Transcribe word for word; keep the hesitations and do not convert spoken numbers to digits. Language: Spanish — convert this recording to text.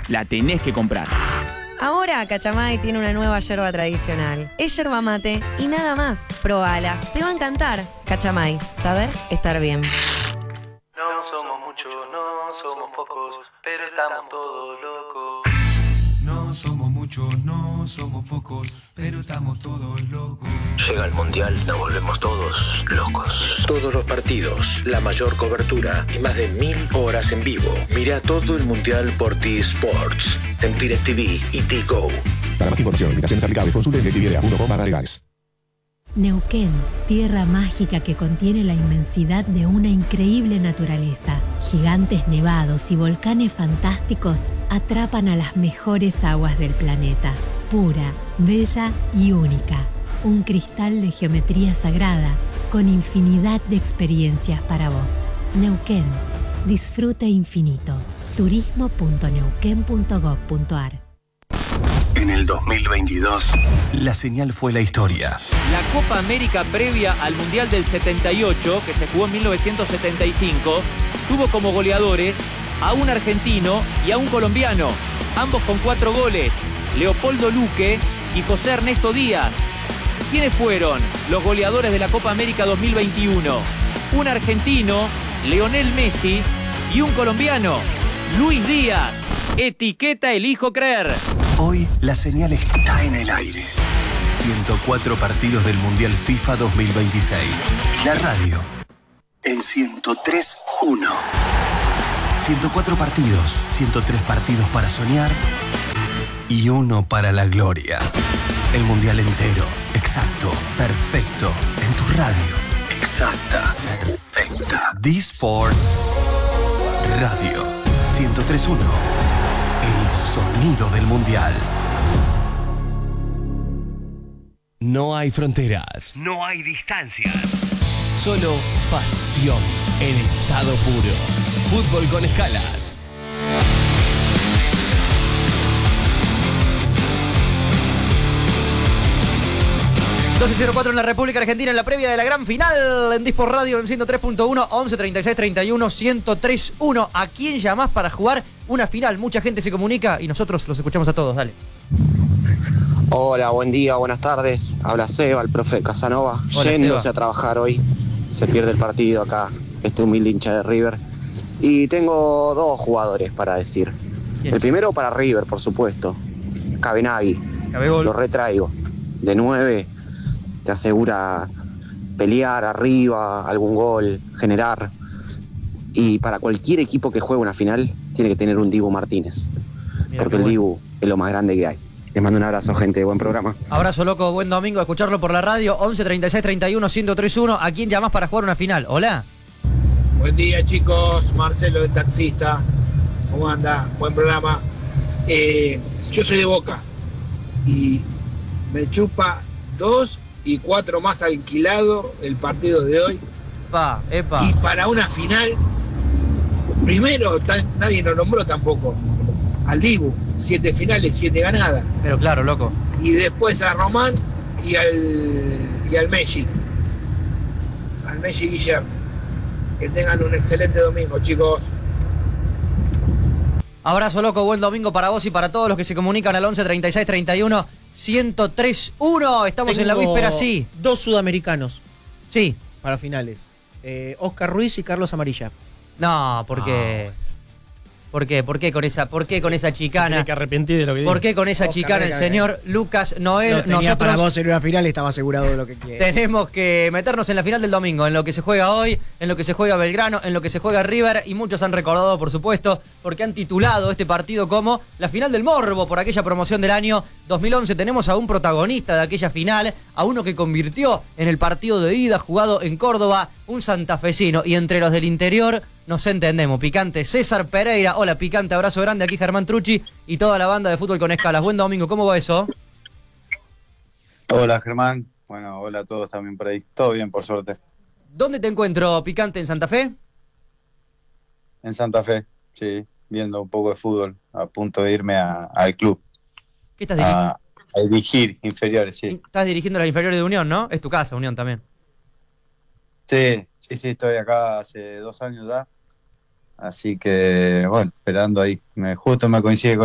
la tenés que comprar. Ahora Cachamay tiene una nueva yerba tradicional. Es yerba mate y nada más. Probala, te va a encantar. Cachamay, saber estar bien. No somos muchos, no somos pocos, pero estamos todos locos. No somos muchos, no somos pocos, pero estamos todos locos. Llega el Mundial, nos volvemos todos locos. Todos los partidos, la mayor cobertura y más de mil horas en vivo. Mira todo el Mundial por T-Sports, en DirecTV y T-Go. Para más información, limitaciones aplicables, consulte DirecTV punto com barra legales. Neuquén, tierra mágica que contiene la inmensidad de una increíble naturaleza. Gigantes nevados y volcanes fantásticos atrapan a las mejores aguas del planeta. Pura, bella y única. Un cristal de geometría sagrada con infinidad de experiencias para vos. Neuquén, disfrute infinito. turismo punto neuquén punto gob punto ar. En el dos mil veintidós, la señal fue la historia. La Copa América previa al Mundial del setenta y ocho, que se jugó en mil novecientos setenta y cinco, tuvo como goleadores a un argentino y a un colombiano, ambos con cuatro goles, Leopoldo Luque y José Ernesto Díaz. ¿Quiénes fueron los goleadores de la Copa América dos mil veintiuno? Un argentino, Lionel Messi, y un colombiano, Luis Díaz. Etiqueta elijo creer. Hoy la señal está en el aire. ciento cuatro partidos del Mundial FIFA dos mil veintiséis. La radio en ciento tres punto uno. ciento cuatro partidos, ciento tres partidos para soñar y uno para la gloria. El Mundial entero, exacto, perfecto, en tu radio. Exacta, perfecta. D-Sports Radio ciento tres punto uno. El sonido del Mundial. No hay fronteras. No hay distancias. Solo pasión en estado puro. Fútbol con escalas. doce cero cuatro en la República Argentina en la previa de la gran final en Dispor Radio en ciento tres punto uno, once treinta y seis treinta y uno, ciento tres punto uno. ¿A quién llamás para jugar una final? Mucha gente se comunica y nosotros los escuchamos a todos. Dale. Hola, buen día, buenas tardes. Habla Seba, el profe Casanova. Hola, Yéndose Seba. a trabajar hoy. Se pierde el partido acá, este humilde hincha de River. Y tengo dos jugadores para decir. ¿Quién? El primero para River, por supuesto. Cabenagui. Cabegol. Lo retraigo. De nueve te asegura pelear arriba, algún gol, generar. Y para cualquier equipo que juegue una final, tiene que tener un Dibu Martínez. Mira, porque qué el bueno. Dibu es lo más grande que hay. Les mando un abrazo, gente. Buen programa. Abrazo, loco. Buen domingo. Escucharlo por la radio. once treinta y seis treinta y uno, ciento tres punto uno. ¿A quién llamás para jugar una final? Hola. Buen día, chicos. Marcelo de Taxista. ¿Cómo anda? Buen programa. Eh, yo soy de Boca y me chupa dos y cuatro más alquilado el partido de hoy. Epa, epa. Y para una final, primero, tan, nadie nos nombró tampoco al Dibu. Siete finales, siete ganadas. Pero claro, loco. Y después a Román y al, y al Messi. Al Messi Guillermo. Que tengan un excelente domingo, chicos. Abrazo, loco. Buen domingo para vos y para todos los que se comunican al once treinta y seis treinta y uno, ciento tres punto uno. Estamos Tengo en la víspera, sí. Dos sudamericanos. Sí. Para finales. Eh, Oscar Ruiz y Carlos Amarilla. No, porque... ¿Por qué? ¿Por qué con esa, por qué con esa Se chicana? tiene que arrepentir de lo que ¿Por dijo. qué con esa Oscar, chicana el venga, señor Lucas Noel? Lo tenía Nosotros para vos en una final, estaba asegurado de lo que quiere. tenemos que meternos en la final del domingo, en lo que se juega hoy, en lo que se juega Belgrano, en lo que se juega River, y muchos han recordado, por supuesto, porque han titulado este partido como la final del morbo por aquella promoción del año dos mil once. Tenemos a un protagonista de aquella final, a uno que convirtió en el partido de ida jugado en Córdoba, un santafesino, y entre los del interior nos entendemos. Picante, César Pereira. Hola, Picante, abrazo grande. Aquí Germán Trucci y toda la banda de Fútbol con Escalas. Buen domingo, ¿cómo va eso? Hola, Germán. Bueno, hola a todos también por ahí. Todo bien, por suerte. ¿Dónde te encuentro, Picante? ¿En Santa Fe? En Santa Fe, sí, viendo un poco de fútbol, a punto de irme a, al club. ¿Qué estás dirigiendo? A, a dirigir inferiores, sí. Estás dirigiendo las inferiores de Unión, ¿no? Es tu casa, Unión también. Sí, sí, sí, estoy acá hace dos años ya. Así que, bueno, esperando ahí. Me, justo me coincide con